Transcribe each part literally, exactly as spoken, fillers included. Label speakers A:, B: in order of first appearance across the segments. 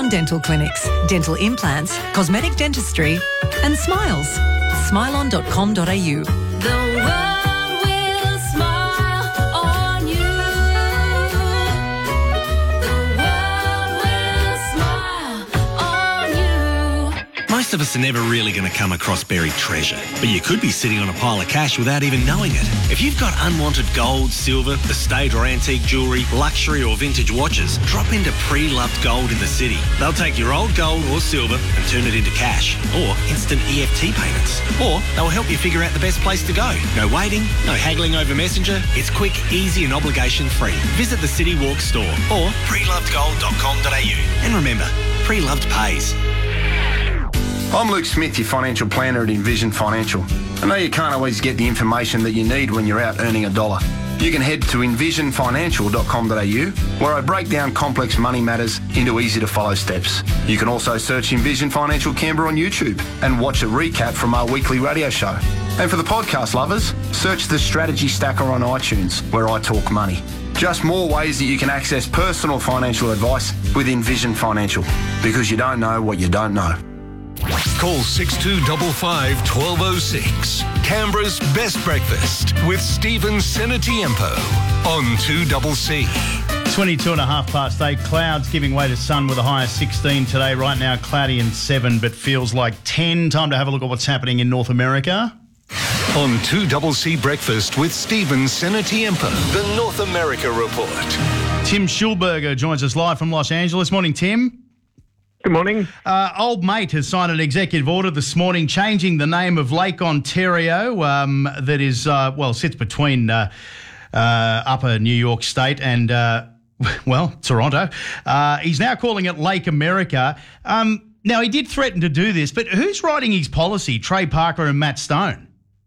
A: dental clinics, dental implants, cosmetic dentistry and smiles. smile on dot com dot a u.
B: The world will smile on you. The world will smile on you.
C: Most of us are never really going to come across buried treasure, but you could be sitting on a pile of cash without even knowing it. If you've got unwanted gold, silver, estate or antique jewellery, luxury or vintage watches, drop into Pre-Loved Gold in the city. They'll take your old gold or silver and turn it into cash or instant E F T payments. Or they'll help you figure out the best place to go. No waiting, no haggling over Messenger. It's quick, easy and obligation-free. Visit the City Walk store or pre loved gold dot com dot a u. And remember, Pre-Loved pays.
D: I'm Luke Smith, your financial planner at Envision Financial. I know you can't always get the information that you need when you're out earning a dollar. You can head to envision financial dot com dot a u, where I break down complex money matters into easy-to-follow steps. You can also search Envision Financial Canberra on YouTube and watch a recap from our weekly radio show. And for the podcast lovers, search the Strategy Stacker on iTunes, where I talk money. Just more ways that you can access personal financial advice with Envision Financial, because you don't know what you don't know.
E: Call six two five five, one two oh six. Canberra's Best Breakfast with Stephen Senatiempo on two C C.
F: twenty-two and a half past eight. Clouds giving way to sun with a high of sixteen today. Right now, cloudy and seven, but feels like ten. Time to have a look at what's happening in North America.
E: On two C C Breakfast with Stephen Senatiempo, the North America Report.
F: Tim Schulberger joins us live from Los Angeles. Morning, Tim.
G: Good morning.
F: Uh, Old Mate has signed an executive order this morning changing the name of Lake Ontario um, that is, uh, well, sits between uh, uh, upper New York State and, uh, well, Toronto. Uh, he's now calling it Lake America. Um, now, he did threaten to do this, but who's writing his policy? Trey Parker and Matt Stone?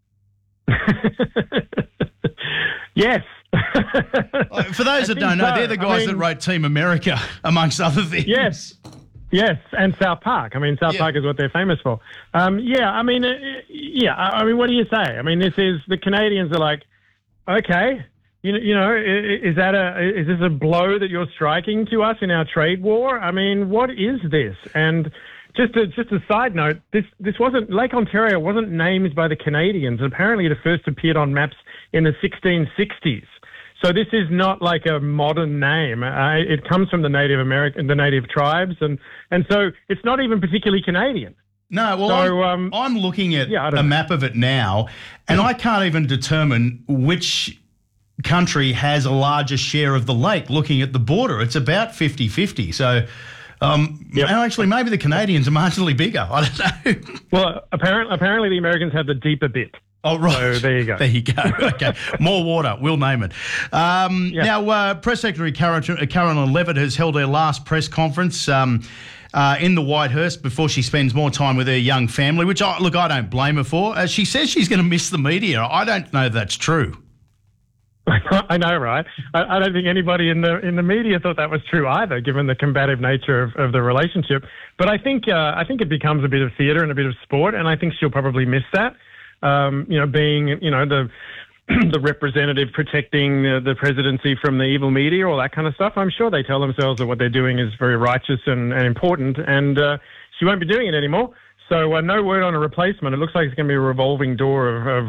G: Yes.
F: For those that don't know, so. they're the guys I mean, that wrote Team America, amongst other things.
G: Yes. Yes, and South Park. I mean, South yeah. Park is what they're famous for. Um, yeah, I mean, uh, yeah, I mean, what do you say? I mean, this is, the Canadians are like, okay, you know, you know, is that a, is this a blow that you're striking to us in our trade war? I mean, what is this? And just a, just a side note, this, this wasn't, Lake Ontario wasn't named by the Canadians. Apparently it first appeared on maps in the sixteen sixties. So this is not like a modern name. Uh, it comes from the Native American, the Native tribes, and, and so it's not even particularly Canadian.
F: No, well,
G: so,
F: I'm,
G: um,
F: I'm looking at
G: yeah,
F: a map of it now, and I can't even determine which country has a larger share of the lake. Looking at the border, it's about fifty-fifty. So, um, yep. and actually, maybe the Canadians are marginally bigger. I don't know.
G: Well, apparently, apparently the Americans have the deeper bit.
F: Oh, right.
G: So there you go.
F: There you go. Okay. More water. We'll name it. Um, yeah. Now, uh, Press Secretary Carolyn Levitt has held her last press conference um, uh, in the Whitehurst before she spends more time with her young family, which, I, look, I don't blame her for. Uh, she says she's going to miss the media. I don't know if that's true.
G: I know, right? I, I don't think anybody in the in the media thought that was true either, given the combative nature of, of the relationship. But I think uh, I think it becomes a bit of theatre and a bit of sport, and I think she'll probably miss that. Um, you know, being, you know, the the representative protecting the, the presidency from the evil media, all that kind of stuff. I'm sure they tell themselves that what they're doing is very righteous and, and important, and uh, she won't be doing it anymore. So uh, no word on a replacement. It looks like it's going to be a revolving door of, of